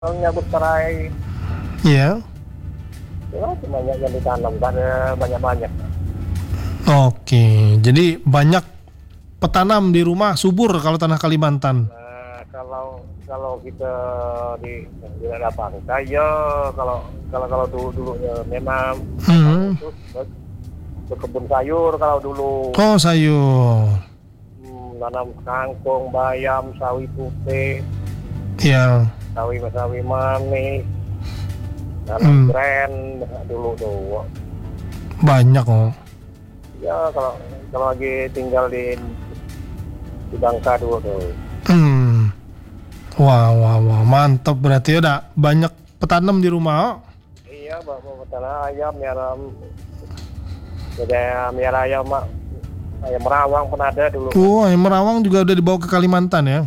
Kalau nyabut serai, Iya. ya banyak yang ditanam, kan banyak-banyak. Oke, jadi banyak petanam di rumah subur kalau tanah Kalimantan. Nah, kalau kita di daerah pantai ya, kalau dulunya memang itu berkebun sayur kalau dulu. Oh, sayur. Nanam kangkung, bayam, sawi putih, Iya. sawi manis, nanam keren dulu tuh. Banyak oh. Ya kalau lagi tinggal di Bangka dulu tuh. Wah, mantap berarti ada banyak petanam di rumah. Oh. Iya, bawa tanah ayam, miara ayam, ayam merawang pun ada dulu. Oh, ayam merawang juga udah dibawa ke Kalimantan ya.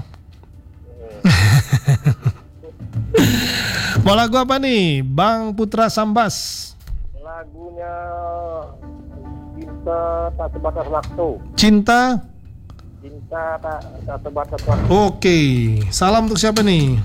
Mau lagu apa nih, Bang Putra Sambas? Lagunya Cinta Tak Sebatas Waktu. Cinta Tak Sebatas Waktu. Oke, salam untuk siapa nih?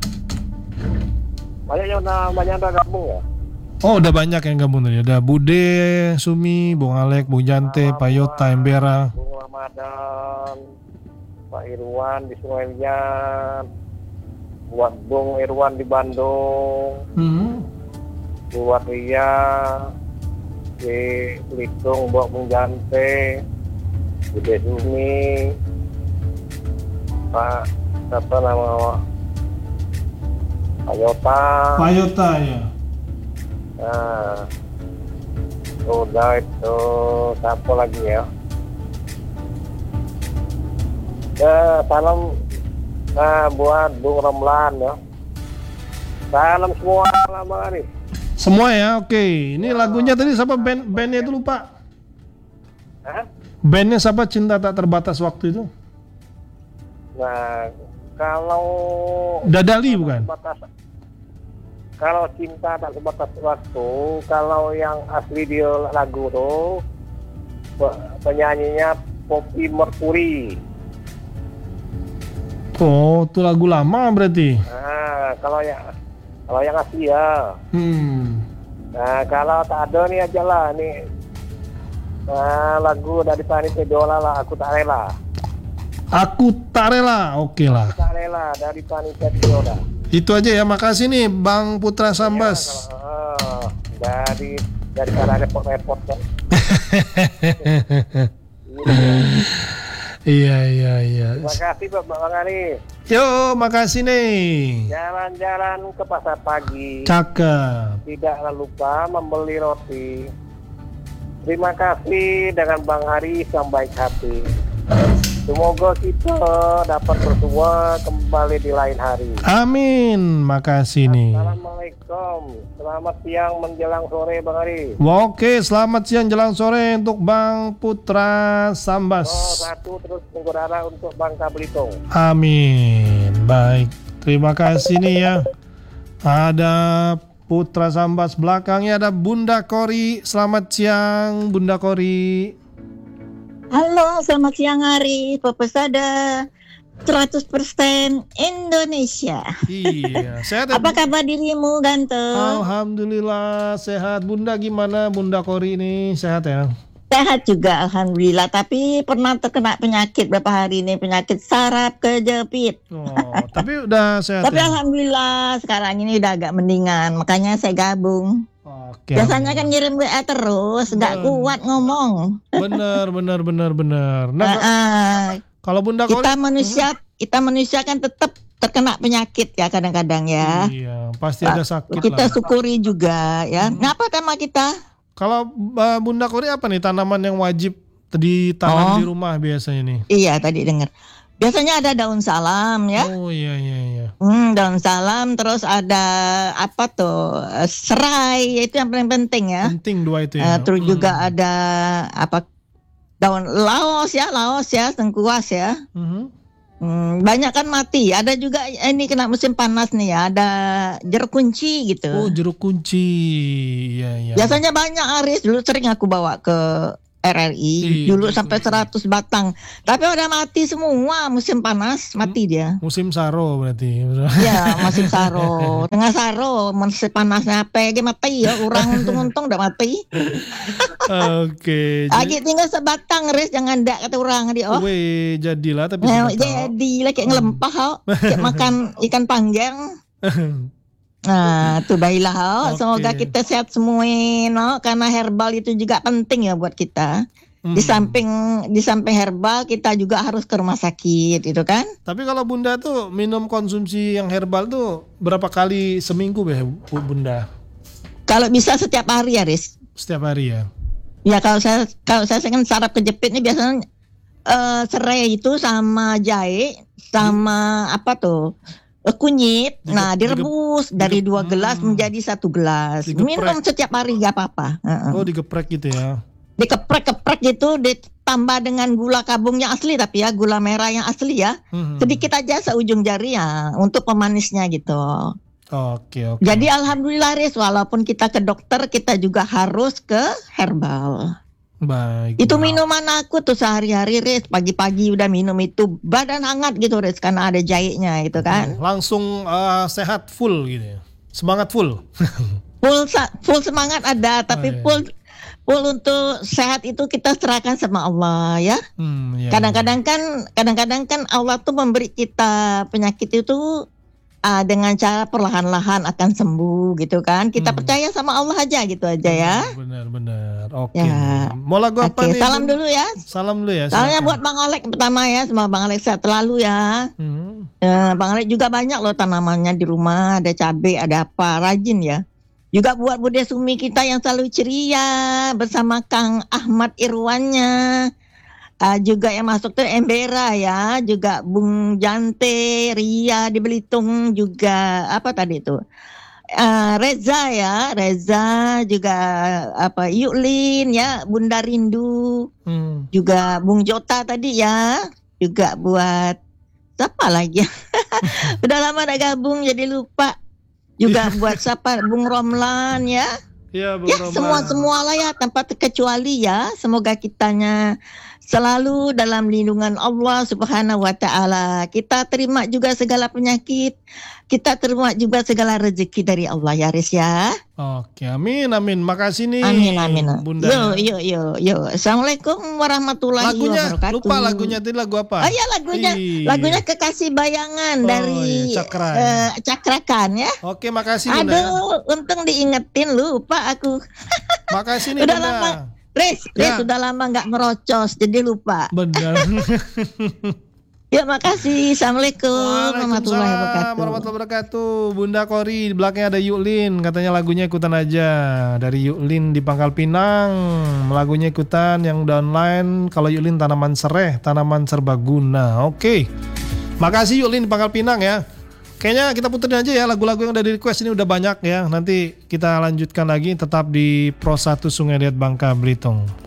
Banyak yang namanya udah gabung ya. Oh, udah banyak yang gabung tadi. Ada Bude, Sumi, Bung Alek, Bung Jante, Pak Yota, Embera, Bung Ramadan, Pak Irwan di Sungai Liat, buat Bung Irwan di Bandung, buat Ria di Belitung, buat Bung Jante, Bude Sumi, Pak apa nama Pak Yota. Pak Yota ya. Nah, udah itu siapa lagi ya? Ya, salam buat Bung Ramlan ya. Salam semua lama nih. Semua ya, oke. Ini lagunya tadi siapa bandnya itu lupa. Hah? Bandnya siapa, Cinta Tak Terbatas Waktu itu? Nah, kalau Dadali bukan? Kalau Cinta Tak Sebatas Waktu, kalau yang asli di lagu tuh penyanyinya Poppy Mercury. Oh, itu lagu lama berarti. Nah, kalau yang asli ya. Nah, kalau tak ada nih aja lah nih. Nah, lagu dari Panitia Dola lah, Aku Tak Rela. Aku Tak Rela, oke lah. Aku Tak Rela dari Panitia Dola. Itu aja ya, makasih nih Bang Putra Sambas. Ya, dari sana repot-repot kan. Iya. Terima kasih Bang Ari. Yo, makasih nih. Jalan-jalan ke pasar pagi. Cakep. Tidak lupa membeli roti. Terima kasih dengan Bang Ari yang baik hati. Semoga kita dapat bersua kembali di lain hari. Amin, makasih nih. Assalamualaikum. Selamat siang menjelang sore Bang Ari. Oke, selamat siang jelang sore untuk Bang Putra Sambas. Satu terus tunggu darah untuk Bangka Belitung. Amin. Baik, terima kasih nih ya. Ada Putra Sambas, belakangnya ada Bunda Kori. Selamat siang Bunda Kori. Halo, selamat siang Ari. Pesada 100% Indonesia. Iya, sehat. Apa kabar dirimu, ganteng? Alhamdulillah sehat. Bunda gimana Bunda Kori ini, sehat ya? Sehat juga, alhamdulillah. Tapi pernah terkena penyakit berapa hari ini, penyakit saraf kejepit. Oh, tapi udah sehat. Tapi ya? Alhamdulillah sekarang ini udah agak mendingan, makanya saya gabung. Oke. Biasanya kan ngirim WA terus, nggak kuat ngomong. Benar. Nah, kalau Bunda Kori, kita manusia kan tetap terkena penyakit ya kadang-kadang ya. iya, pasti ada sakit Kita lah. syukuri juga ya. Ngapa tema kita? Kalau Bunda Kori apa nih tanaman yang wajib ditanam di rumah biasanya nih? Iya, tadi dengar. Biasanya ada daun salam ya. Oh iya. Daun salam, terus ada apa tuh? Serai, itu yang paling penting ya. Penting dua itu ya. Terus juga ada apa? Daun laos ya, lengkuas ya. Banyak kan mati. Ada juga ini kena musim panas nih ya. Ada jeruk kunci gitu. Oh, jeruk kunci. Iya. Biasanya banyak Aris. Dulu sering aku bawa ke RRI dulu sampai 100 batang. Tapi udah mati semua, musim panas mati dia. Musim saro berarti. Ya, musim saro. Tengah saro, musim panasnya PG mati ya. Orang untung-untung udah mati. Oke. Lagi tinggal sebatang, Riz, jangan ndak kata orang dia. Oh. Weh, jadilah tapi Jadilah kayak ngelempah, kayak makan ikan panggang. Nah, tuh baiklah. Okay. Semoga kita sehat semua, no? Karena herbal itu juga penting ya buat kita. Di samping herbal kita juga harus ke rumah sakit, itu kan? Tapi kalau Bunda tuh minum konsumsi yang herbal tuh berapa kali seminggu Bunda? Kalau bisa setiap hari ya, Riz. Setiap hari ya. Ya kalau saya kan saraf kejepit ini biasanya serai itu sama jahe sama apa tuh? Kunyit, direbus dari 2 gelas menjadi 1 gelas. Minum setiap hari gak apa-apa. Oh, digeprek gitu ya? Dikeprek gitu, ditambah dengan gula kabung yang asli, tapi ya gula merah yang asli ya. Sedikit aja seujung jari ya, untuk pemanisnya gitu. Oke. Jadi alhamdulillah, Riz, walaupun kita ke dokter, kita juga harus ke herbal. Baik. Itu minuman aku tuh sehari-hari, Riz. Pagi-pagi udah minum itu, badan hangat gitu, Riz, karena ada jahenya itu kan. Langsung sehat full gitu ya. Semangat full. full semangat ada, tapi full untuk sehat itu kita serahkan sama Allah ya. Kadang-kadang kan Allah tuh memberi kita penyakit itu dengan cara perlahan-lahan akan sembuh gitu kan. Kita percaya sama Allah aja gitu aja ya. Benar. Oke. Ya. Mau lagu apa nih? Salam dulu ya. Salam dulu ya. Salamnya buat Bang Alek pertama ya. Semoga Bang Alek sehat selalu ya. Bang Alek juga banyak loh tanamannya di rumah. Ada cabai, ada apa. Rajin ya. Juga buat Bude Sumi kita yang selalu ceria. Bersama Kang Ahmad Irwannya. Juga yang masuk tuh Embera ya, juga Bung Jante, Ria di Belitung juga apa tadi itu Reza juga apa Yuklin ya, Bunda Rindu, juga Bung Jota tadi ya, juga buat siapa lagi? Udah lama udah gabung jadi lupa. Juga buat siapa? Bung Romlan ya. Ya, semua lah ya tanpa terkecuali ya. Semoga kitanya selalu dalam lindungan Allah Subhanahu wa taala. Kita terima juga segala penyakit. Kita terima juga segala rezeki dari Allah ya, Riz ya. Oke, amin. Makasih nih. Amin. Bunda. Yo. Assalamualaikum warahmatullahi wabarakatuh. Lupa lagunya tadi lagu apa? Oh iya, lagunya Kekasih Bayangan dari Cakrakan ya. Oke, makasih Bunda. Aduh, untung diingetin, lupa aku. Makasih nih Udah Bunda. lama. Riz, sudah lama nggak merocos, jadi lupa. Benar. Ya, makasih. Assalamualaikum warahmatullahi wabarakatuh. Bunda Kori, di belakangnya ada Yuklin. Katanya lagunya ikutan aja. Dari Yuklin di Pangkal Pinang. Lagunya ikutan yang udah online. Kalau Yuklin tanaman sereh, tanaman serbaguna. Oke. Makasih Yuklin di Pangkal Pinang ya. Kayaknya kita puterin aja ya lagu-lagu yang udah di request ini udah banyak ya. Nanti kita lanjutkan lagi tetap di Pro 1 Sungai Liat Bangka Belitung.